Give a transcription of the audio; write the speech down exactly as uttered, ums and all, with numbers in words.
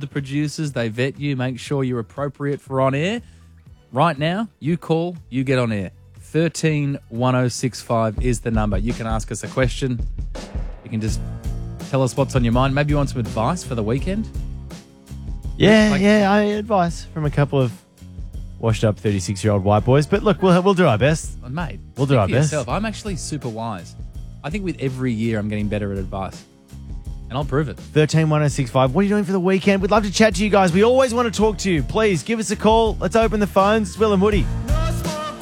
the producers. They vet you, make sure you're appropriate for on air. Right now, you call, you get on air. one three one oh six five is the number. You can ask us a question. You can just tell us what's on your mind. Maybe you want some advice for the weekend? Yeah, Like- yeah, I advice from a couple of washed-up thirty-six-year-old white boys. But look, we'll we'll do our best. Oh, mate, We'll do think our for best. yourself. I'm actually super wise. I think with every year I'm getting better at advice. And I'll prove it. one three one oh six five. What are you doing for the weekend? We'd love to chat to you guys. We always want to talk to you. Please give us a call. Let's open the phones. Will and Woody.